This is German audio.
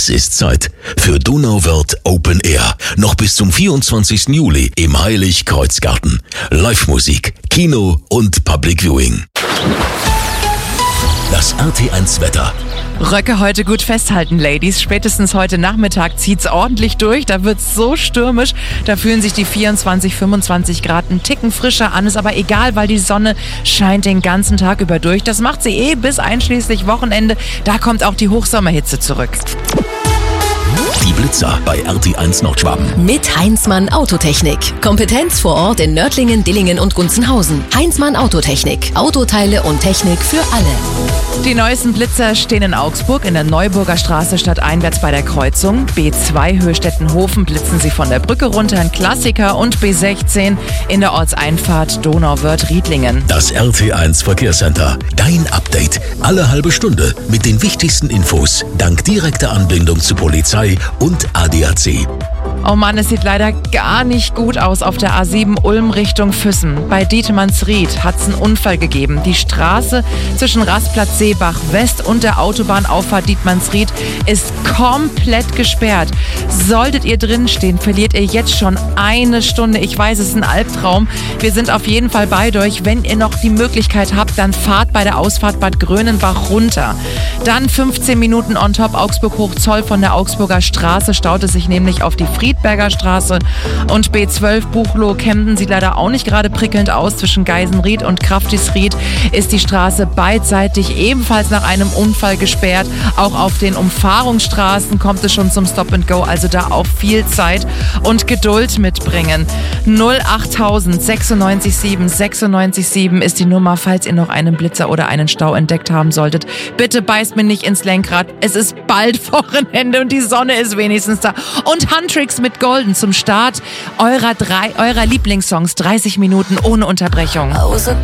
Es ist Zeit für Donauwörth Open Air. Noch bis zum 24. Juli im Heilig-Kreuz-Garten. Live-Musik, Kino und Public Viewing. Das RT1 Wetter. Röcke heute gut festhalten, Ladies. Spätestens heute Nachmittag zieht's ordentlich durch. Da wird's so stürmisch. Da fühlen sich die 24, 25 Grad einen Ticken frischer an. Ist aber egal, weil die Sonne scheint den ganzen Tag über durch. Das macht sie bis einschließlich Wochenende. Da kommt auch die Hochsommerhitze zurück. Die Blitzer bei RT1 Nordschwaben. Mit Heinzmann Autotechnik. Kompetenz vor Ort in Nördlingen, Dillingen und Gunzenhausen. Heinzmann Autotechnik. Autoteile und Technik für alle. Die neuesten Blitzer stehen in Augsburg in der Neuburger Straße stadteinwärts bei der Kreuzung. B2 Höchstättenhofen blitzen sie von der Brücke runter, ein Klassiker. Und B16 in der Ortseinfahrt Donauwörth-Riedlingen. Das RT1 Verkehrscenter. Dein Update. Alle halbe Stunde mit den wichtigsten Infos. Dank direkter Anbindung zu Polizei und ADAC. Oh Mann, es sieht leider gar nicht gut aus auf der A7 Ulm Richtung Füssen. Bei Dietmannsried hat es einen Unfall gegeben. Die Straße zwischen Rastplatz Seebach West und der Autobahnauffahrt Dietmannsried ist komplett gesperrt. Solltet ihr drin stehen, verliert ihr jetzt schon eine Stunde. Ich weiß, es ist ein Albtraum. Wir sind auf jeden Fall bei euch. Wenn ihr noch die Möglichkeit habt, dann fahrt bei der Ausfahrt Bad Grönenbach runter. Dann 15 Minuten on top Augsburg-Hochzoll von der Augsburger Straße staut es sich nämlich auf die Friedberger Straße. Und B12 Buchloe-Kempen sieht leider auch nicht gerade prickelnd aus. Zwischen Geisenried und Kraftisried ist die Straße beidseitig ebenfalls nach einem Unfall gesperrt. Auch auf den Umfahrungsstraßen kommt es schon zum Stop and Go, also da auch viel Zeit und Geduld mitbringen. 08000 967 967 ist die Nummer, falls ihr noch einen Blitzer oder einen Stau entdeckt haben solltet. Bitte beißt mir nicht ins Lenkrad. Es ist bald Wochenende und die Sonne ist wenigstens da. Und Huntrix mit Golden zum Start eurer Lieblingssongs. 30 Minuten ohne Unterbrechung.